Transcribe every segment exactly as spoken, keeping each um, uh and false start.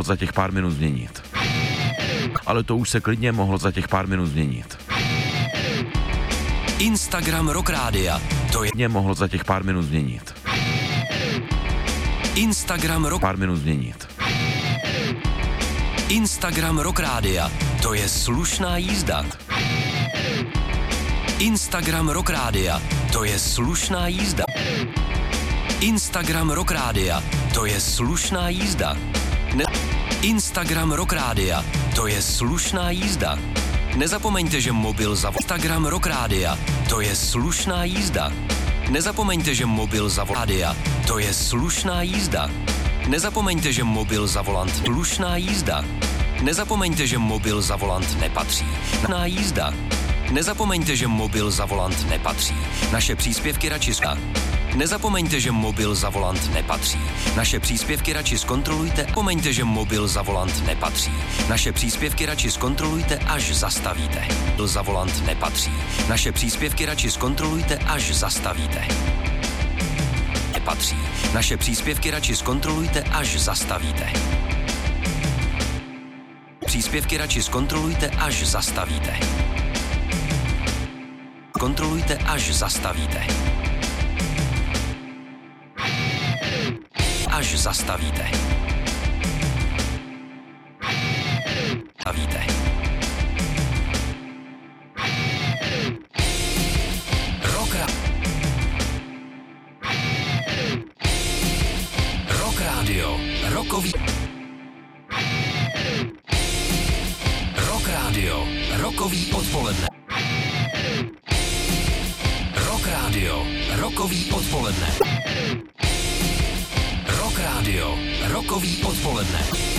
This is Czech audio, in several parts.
za těch pár minut změnit. Ale to už se klidně mohlo za těch pár minut změnit. Instagram Rock Rádia, to je... Mě mohlo za těch pár minut změnit. Instagram Rock... Pár minut změnit. Instagram Rock Rádia, to je slušná jízda. Instagram Rock Rádia, to je slušná jízda. Instagram Rock Rádia, to je slušná jízda. Ne- Instagram Rock Rádia, to je slušná jízda. Nezapomeňte, že mobil za... Instagram Rock Rádia, to je slušná jízda. Nezapomeňte, že mobil za... Rádia, to je slušná jízda. Nezapomeňte, že mobil za volant... Slušná jízda. Nezapomeňte, že mobil za volant nepatří. Na jízda. Nezapomeňte, že mobil za volant nepatří. Naše příspěvky radši... Nezapomeňte, že mobil za volant nepatří. Naše příspěvky radši zkontrolujte. Nezapomeňte, že mobil za volant nepatří. Naše příspěvky radši zkontrolujte, až zastavíte. Mobil za volant nepatří. Naše příspěvky radši zkontrolujte, až zastavíte. Nepatří. Naše příspěvky radši zkontrolujte, až zastavíte. Příspěvky radši zkontrolujte, až zastavíte. Kontrolujte, až zastavíte. Až zastavíte. Zastavíte. Rock, Rock Rádio. Rockový. Rock Rádio. Rockový odpoledne. Rock Rádio. Rockový odpoledne. Rock Rádio, rockový odpoledne.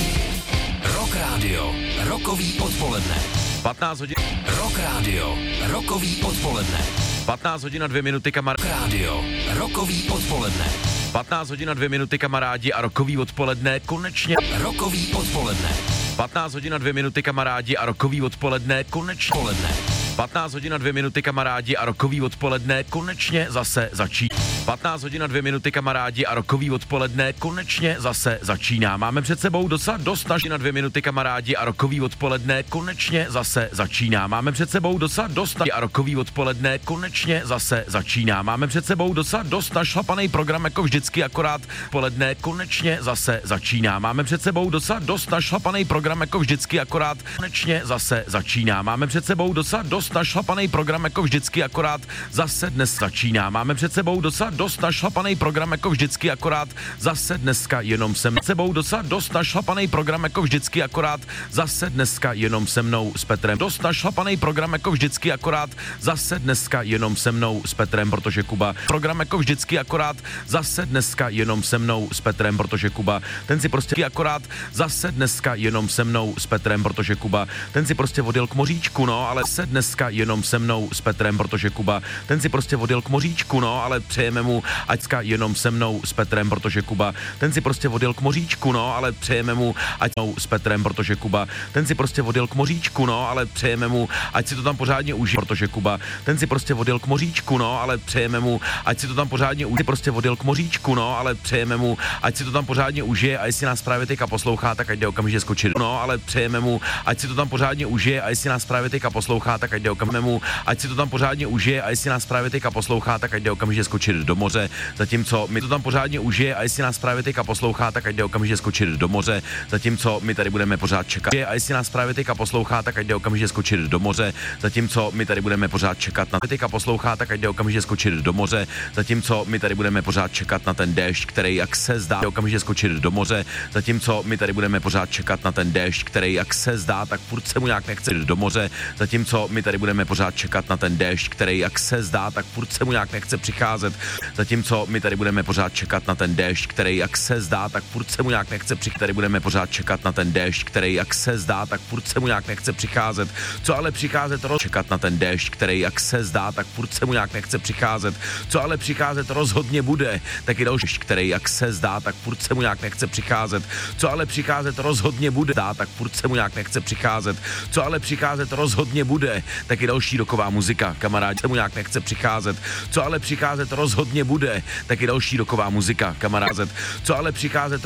Rock Rádio, rockový odpoledne. patnáct hodin. Rock Rádio, rockový odpoledne. patnáct hodin a dvě minuty, kamarádi. Rock Rádio, rockový odpoledne. patnáct hodin a dvě minuty, kamarádi, a rockový odpoledne konečně. Rockový odpoledne. patnáct hodin a dvě minuty, kamarádi, a rockový odpoledne konečně. Odpoledne. patnáct hodin a dvě minuty, kamarádi, a rockový odpoledne konečně zase začíná. patnáct hodin a dvě minuty, kamarádi, a rockový odpoledne konečně zase začíná. Máme před sebou docela dost naši na dvě minuty, kamarádi, a rockový odpoledne konečně zase začíná. Máme před sebou docela dost a rockový odpoledne konečně zase začíná. Máme před sebou docela dost našlapaný program, jako vždycky, akorát poledne konečně zase začíná. Máme před sebou docela dost našlapaný program, jako vždycky, akorát konečně zase začíná. Máme před sebou docela dost našlapaný program, jako vždycky, akorát zase dnes začíná. Máme před sebou docela dost našlapaný program, jako vždycky, akorát zase dneska jenom se mnou. Před sebou docela dost našlapaný program, jako vždycky, akorát zase dneska jenom se mnou s Petrem. Dost našlapaný program, jako vždycky, akorát zase dneska jenom se mnou s Petrem, protože Kuba. Program jako vždycky, akorát zase dneska jenom se mnou s Petrem, protože Kuba. Ten si prostě akorát zase dneska jenom se mnou s Petrem, protože Kuba. Ten si prostě odjel k moříčku, no, ale se dneska jenom se mnou s Petrem, protože Kuba. Ten si prostě odjel k moříčku, no, ale přejeme mu aťka jenom se mnou s Petrem, protože Kuba. Ten si prostě odjel k moříčku, no, ale přejeme mu ať s Petrem, protože Kuba. Ten si prostě odjel k moříčku, no, ale přejeme mu ať si to tam pořádně užije, protože Kuba. Ten si prostě odjel k moříčku, no, ale přejeme mu ať si to tam pořádně užije, prostě odjel k moříčku, no, ale přejeme mu ať si to tam pořádně užije, a jestli nás právě teďka poslouchá, tak ať jde okamžitě skočit. No, ale přejeme mu ať si to tam pořádně užije, a jestli nás právě teďka poslouchá, tak ať jde okamžitě mu ať si to tam pořádně užije, a jestli nás právě teďka poslouchá, tak ať jde okamžitě skočit do moře. Zatímco my to tam pořádně užije, a jestli nás právě teďka poslouchá, tak ať jde okamžitě skočit do moře. Zatímco my tady budeme pořád čekat. A jestli nás právě teďka poslouchá, tak ať jde okamžitě skočit do moře. Zatímco my tady budeme pořád čekat na teďka poslouchá, tak ať jde okamžitě skočit do moře. Zatímco my tady budeme pořád čekat na ten déšť, který jak se zdá, okamžitě skočit do moře. Zatímco my tady budeme pořád čekat na ten déšť, který jak se zdá, tak furt se mu nějak nechce jít do moře. Zatímco my tady budeme pořád čekat na ten déšť, který jak se zdá, tak furt se mu nějak nechce přicházet. Zatímco my tady budeme pořád čekat na ten déšť, který jak se zdá, tak furt se mu nějak nechce přicházet. Tady budeme pořád čekat na ten déšť, který jak se zdá, tak furt se mu nějak nechce přicházet. Co ale přicházet roz... čekat na ten déšť, který jak se zdá, tak furt se mu nějak nechce přicházet. Co ale přicházet rozhodně bude, tak i další, který jak se zdá, tak furt se mu nějak nechce přicházet. Co ale přicházet rozhodně bude, dá, tak furt se mu nějak nechce přicházet. Co ale přicházet rozhodně bude, tak i další roková muzika, kamarádi, se mu nějak nechce přicházet. Co ale přicházet rozhodně bude, tak i další roková muzika, kamarád. Co ale přicházet